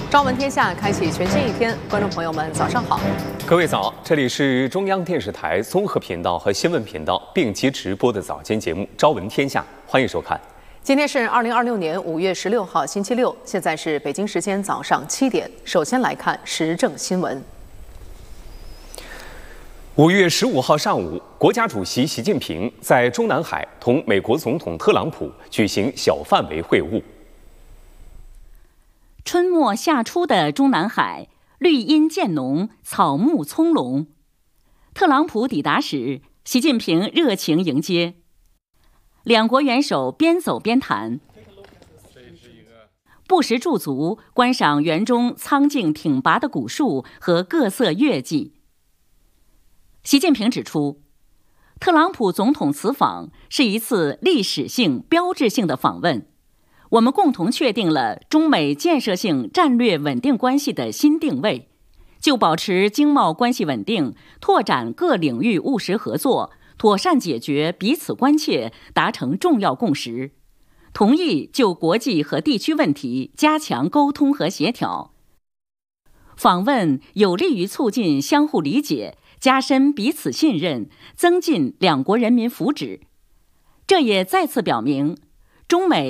朝闻天下，开启全新一天。观众朋友们，早上好！ 各位早，这里是中央电视台综合频道和新闻频道并机直播的早间节目《朝闻天下》，欢迎收看。 今天是2026年5月16号，星期六，现在是北京时间早上7点。首先来看时政新闻。 5月15号上午，国家主席习近平在中南海同美国总统特朗普举行小范围会晤。 春末夏初的中南海，绿荫渐浓，草木葱茏。特朗普抵达时，习近平热情迎接，两国元首边走边谈，不时驻足观赏园中苍劲挺拔的古树和各色月季。习近平指出，特朗普总统此访是一次历史性、标志性的访问。我们共同确定了中美建设性战略稳定关系的新定位，就保持经贸关系稳定、拓展各领域务实合作、妥善解决彼此关切达成重要共识，同意就国际和地区问题加强沟通和协调。访问有利于促进相互理解，加深彼此信任，增进两国人民福祉。这也再次表明，中美